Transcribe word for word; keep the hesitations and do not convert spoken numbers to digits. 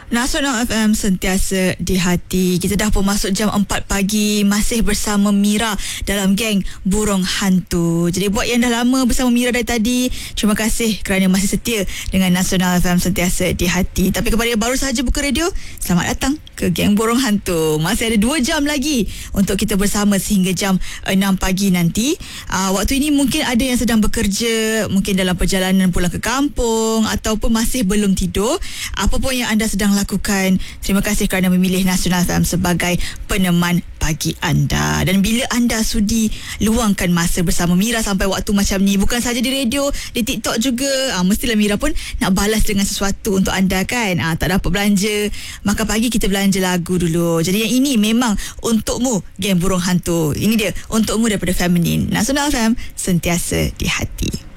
Nasional F M sentiasa di hati. Kita dah pun masuk jam empat pagi, masih bersama Mira dalam geng Burung Hantu. Jadi buat yang dah lama bersama Mira dari tadi, terima kasih kerana masih setia dengan Nasional F M sentiasa di hati. Tapi kepada yang baru sahaja buka radio, selamat datang ke geng Burung Hantu. Masih ada dua jam lagi untuk kita bersama sehingga jam enam pagi nanti. Uh, waktu ini mungkin ada yang sedang bekerja, mungkin dalam perjalanan pulang ke kampung, ataupun masih belum tidur. Apa pun yang anda sedang lakukan, terima kasih kerana memilih Nasional F M sebagai peneman pagi anda. Dan bila anda sudi luangkan masa bersama Mira sampai waktu macam ni, bukan saja di radio, di TikTok juga, ah, mestilah Mira pun nak balas dengan sesuatu untuk anda kan. Ah, tak dapat belanja, maka pagi kita belanja lagu dulu. Jadi yang ini memang untukmu, geng Burung Hantu. Ini dia untukmu daripada Feminin. Nasional F M sentiasa di hati.